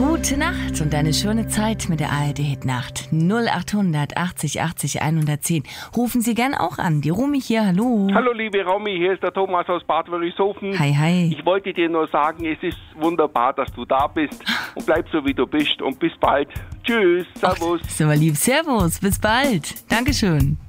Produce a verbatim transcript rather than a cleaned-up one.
Gute Nacht und eine schöne Zeit mit der A R D-Hit-Nacht. null achthundert achtzig achtzig hundertzehn. Rufen Sie gern auch an. Die Romy hier, hallo. Hallo liebe Romy, hier ist der Thomas aus Bad Wörishofen. Hi, hi. Ich wollte dir nur sagen, es ist wunderbar, dass du da bist und bleib so wie du bist und bis bald. Tschüss, servus. Ach, ist aber lieb. Servus, bis bald. Dankeschön.